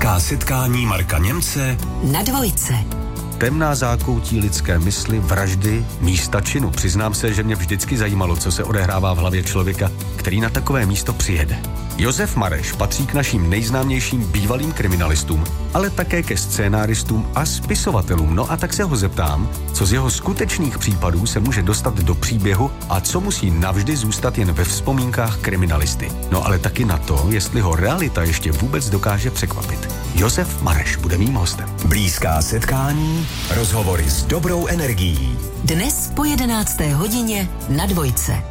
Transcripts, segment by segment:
Politická setkání Marka Němce na Dvojce. Temná zákoutí lidské mysli, vraždy, místa činu. Přiznám se, že mě vždycky zajímalo, co se odehrává v hlavě člověka, který na takové místo přijede. Josef Mareš patří k našim nejznámějším bývalým kriminalistům, ale také ke scénáristům a spisovatelům. No a tak se ho zeptám, co z jeho skutečných případů se může dostat do příběhu a co musí navždy zůstat jen ve vzpomínkách kriminalisty. No ale taky na to, jestli ho realita ještě vůbec dokáže překvapit. Josef Mareš bude mým hostem. Blízká setkání, rozhovory s dobrou energií. Dnes po 11. hodině na Dvojce.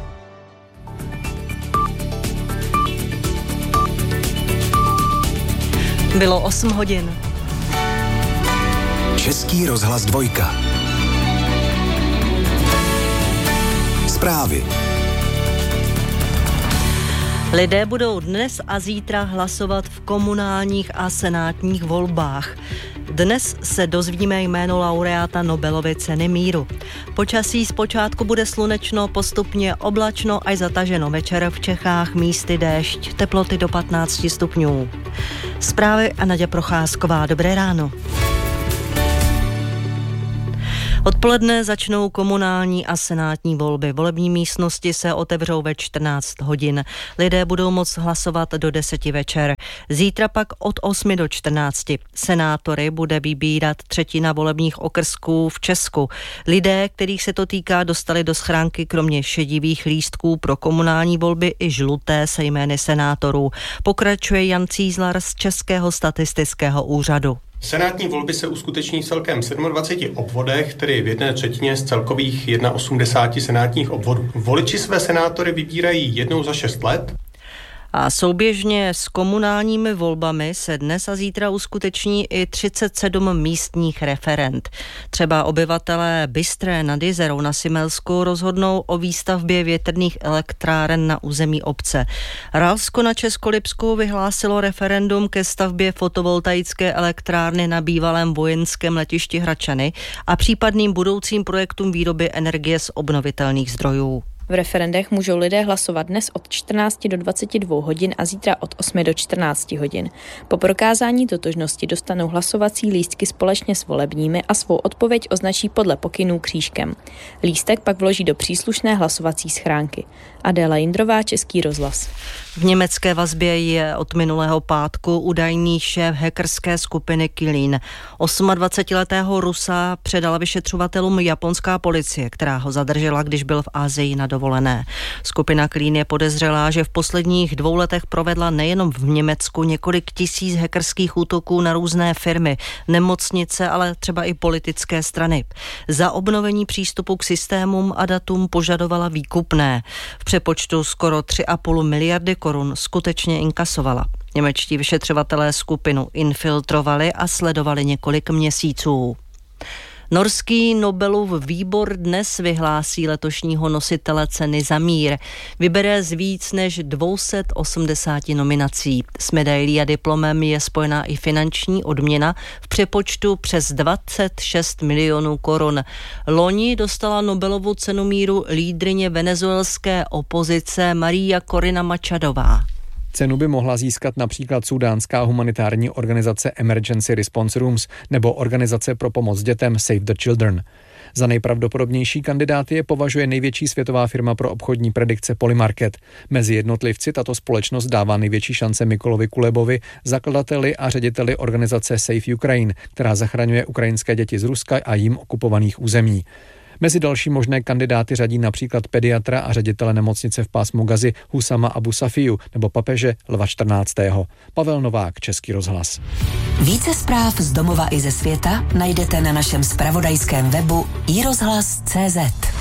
Bylo 8 hodin. Český rozhlas Dvojka. Zprávy. Lidé budou dnes a zítra hlasovat v komunálních a senátních volbách. Dnes se dozvíme jméno laureáta Nobelovy ceny míru. Počasí zpočátku bude slunečno, postupně oblačno až zataženo. Večer v Čechách místy déšť, teploty do 15 stupňů. Zprávy a Naďa Procházková. Dobré ráno. Odpoledne začnou komunální a senátní volby. Volební místnosti se otevřou ve 14 hodin. Lidé budou moct hlasovat do 10 večer. Zítra pak od 8 do 14. Senátory bude vybírat třetina volebních okrsků v Česku. Lidé, kterých se to týká, dostali do schránky kromě šedivých lístků pro komunální volby i žluté se jmény senátorů. Pokračuje Jan Cízlar z Českého statistického úřadu. Senátní volby se uskuteční v celkem 27 obvodech, tedy v 1/3 z celkových 81 senátních obvodů. Voliči své senátory vybírají jednou za 6 let. A souběžně s komunálními volbami se dnes a zítra uskuteční i 37 místních referend. Třeba obyvatelé Bystré nad Jizerou na Simelsku rozhodnou o výstavbě větrných elektráren na území obce. Ralsko na Českolipsku vyhlásilo referendum ke stavbě fotovoltaické elektrárny na bývalém vojenském letišti Hradčany a případným budoucím projektům výroby energie z obnovitelných zdrojů. V referendech můžou lidé hlasovat dnes od 14 do 22 hodin a zítra od 8 do 14 hodin. Po prokázání totožnosti dostanou hlasovací lístky společně s volebními a svou odpověď označí podle pokynů křížkem. Lístek pak vloží do příslušné hlasovací schránky. Adéla Jindrová, Český rozhlas. V německé vazbě je od minulého pátku údajný šéf hackerské skupiny Kilin. 28letého Rusa předala vyšetřovatelům japonská policie, která ho zadržela, když byl v Asii na dovolené. Skupina Kilin je podezřelá, že v posledních 2 letech provedla nejenom v Německu několik tisíc hackerských útoků na různé firmy, nemocnice, ale třeba i politické strany. Za obnovení přístupu k systémům a datům požadovala výkupné. V přepočtu skoro 3,5 miliardy korun skutečně inkasovala. Němečtí vyšetřovatelé skupinu infiltrovali a sledovali několik měsíců. Norský Nobelův výbor dnes vyhlásí letošního nositele ceny za mír. Vybere z víc než 280 nominací. S medailí a diplomem je spojená i finanční odměna v přepočtu přes 26 milionů korun. Loni dostala Nobelovu cenu míru lídryně venezuelské opozice María Corina Machadová. Cenu by mohla získat například súdánská humanitární organizace Emergency Response Rooms nebo organizace pro pomoc dětem Save the Children. Za nejpravdopodobnější kandidáty je považuje největší světová firma pro obchodní predikce Polymarket. Mezi jednotlivci tato společnost dává největší šance Mykolovi Kulebovi, zakladateli a řediteli organizace Save Ukraine, která zachraňuje ukrajinské děti z Ruska a jím okupovaných území. Mezi další možné kandidáty řadí například pediatra a ředitele nemocnice v pásmu Gazy Husama Abu Safiu nebo papeže Lva 14. Pavel Novák, Český rozhlas. Více zpráv z domova i ze světa najdete na našem zpravodajském webu iRozhlas.cz.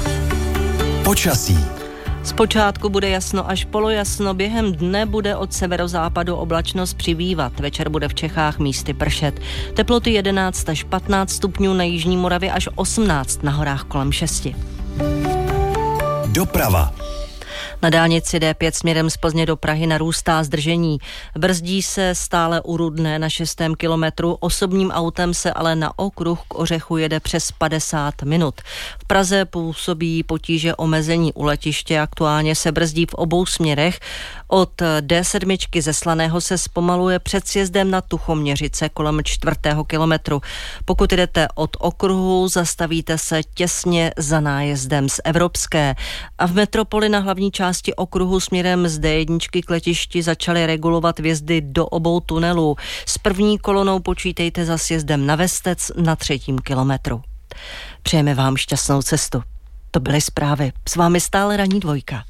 Počasí. Zpočátku bude jasno až polojasno, během dne bude od severozápadu oblačnost přibývat. Večer bude v Čechách místy pršet. Teploty 11 až 15 stupňů na jižní Moravě až 18 na horách kolem 6. Doprava. Na dálnici D5 směrem z Plzně do Prahy narůstá zdržení. Brzdí se stále u Rudné na 6. kilometru, osobním autem se ale na okruh k Ořechu jede přes 50 minut. V Praze působí potíže omezení u letiště, aktuálně se brzdí v obou směrech. Od D7 ze Slaného se zpomaluje před sjezdem na Tuchoměřice kolem 4. kilometru. Pokud jdete od okruhu, zastavíte se těsně za nájezdem z Evropské. A v metropoli na hlavní části okruhu směrem z D1 k letišti začaly regulovat vjezdy do obou tunelů. S první kolonou počítejte za sjezdem na Vestec na 3. kilometru. Přejeme vám šťastnou cestu. To byly zprávy. S vámi stále Ranní dvojka.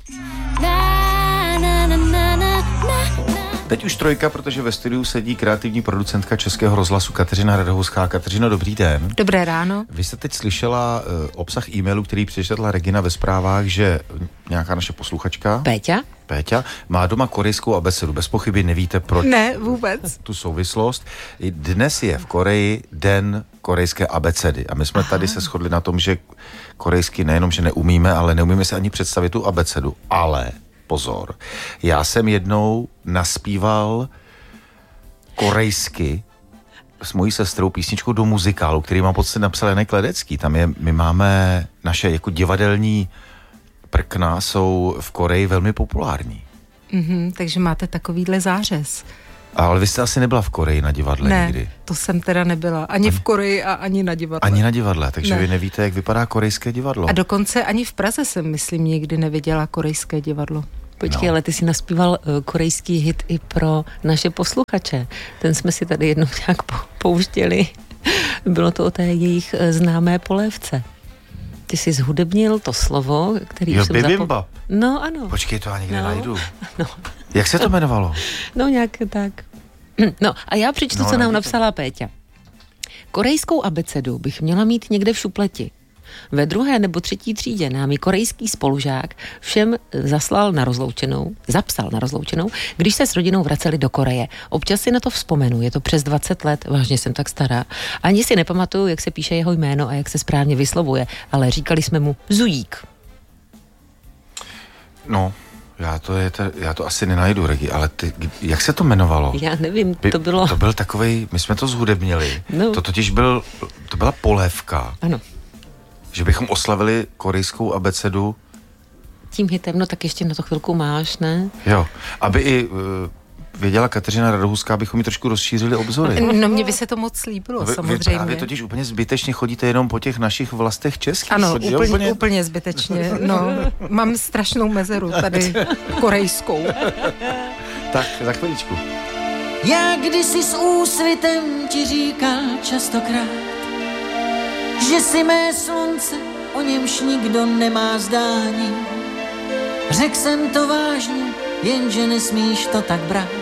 Teď už trojka, protože ve studiu sedí kreativní producentka Českého rozhlasu Kateřina Radohouská. Kateřino, dobrý den. Dobré ráno. Vy jste teď slyšela obsah e-mailu, který přečetla Regina ve zprávách, že nějaká naše posluchačka Péťa má doma korejskou abecedu. Bez pochyby nevíte, proč. Ne, vůbec. Tu souvislost. Dnes je v Koreji den korejské abecedy. A my jsme tady se shodli na tom, že korejsky nejenom, že neumíme, ale neumíme si ani představit tu abecedu. Ale pozor, já jsem jednou naspíval korejsky s mojí sestrou písničku do muzikálu, který mám pocit napsal Janek Ledecký. Tam my máme naše jako divadelní prkna jsou v Koreji velmi populární. Takže máte takovýhle zářez. Ale vy jste asi nebyla v Koreji na divadle nikdy. Ne, to jsem teda nebyla. Ani v Koreji a ani na divadle. Ani na divadle, takže ne. Vy nevíte, jak vypadá korejské divadlo. A dokonce ani v Praze jsem, myslím, nikdy neviděla korejské divadlo. Počkej, ale ty si naspíval korejský hit i pro naše posluchače. Ten jsme si tady jednou nějak pouštěli. Bylo to o té jejich známé polévce. Ty jsi zhudebnil to slovo, který jo, jsem Bibimbap. No, ano. Počkej, to já nikde najdu. No. Jak se to jmenovalo? No, nějak tak. No, a já přečtu, co nám napsala Péťa. Korejskou abecedu bych měla mít někde v šupleti. Ve 2. nebo 3. třídě nám ji korejský spolužák všem zapsal na rozloučenou, když se s rodinou vraceli do Koreje. Občas si na to vzpomenu, je to přes 20 let, vážně jsem tak stará. Ani si nepamatuju, jak se píše jeho jméno a jak se správně vyslovuje, ale říkali jsme mu Zujík. No, já to asi nenajdu, Regi, ale jak se to jmenovalo? Já nevím, to bylo... To byl takovej, my jsme to zhudebnili. No. To totiž to byla polévka. Ano. Že bychom oslavili korejskou abecedu. Tím hitem, no tak ještě na to chvilku máš, ne? Jo, aby i věděla Kateřina Radohouská, abychom ji trošku rozšířili obzory. No mně by se to moc líbilo, samozřejmě. Vy právě totiž úplně zbytečně chodíte jenom po těch našich vlastech českých. Ano, úplně zbytečně. No, mám strašnou mezeru tady korejskou. Tak, za chviličku. Já kdysi s úsvitem ti říkal častokrát, že si mé slunce, o němž nikdo nemá zdání. Řekl jsem to vážně, jenže nesmíš to tak brát.